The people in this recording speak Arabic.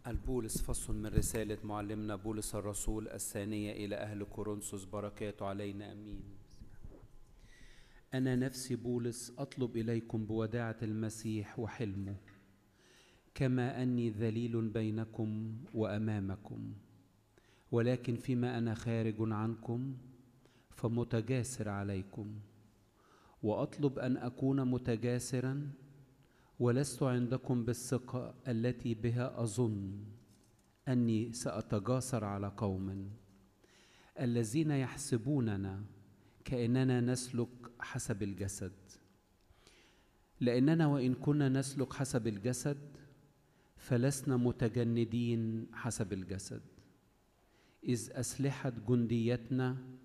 البولس فصل من رسالة معلمنا بولس الرسول الثانية إلى أهل كورنثوس، بركاته علينا أمين. أنا نفسي بولس أطلب إليكم بوداعة المسيح وحلمه، كما أني ذليل بينكم وأمامكم، ولكن فيما أنا خارج عنكم فمتجاسر عليكم، وأطلب أن أكون متجاسرا ولست عندكم بالثقة التي بها أظن أني سأتجاسر على قوم الذين يحسبوننا كأننا نسلك حسب الجسد، لأننا وإن كنا نسلك حسب الجسد فلسنا متجندين حسب الجسد، إذ أسلحة جنديتنا